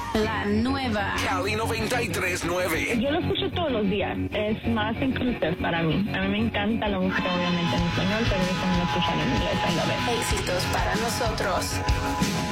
La nueva Cali 93.9. Yo lo escucho todos los días. Es más inclusive para mí. A mí me encanta la música, obviamente, en español, pero yo también lo escucho en inglés a la vez. éxitos para nosotros.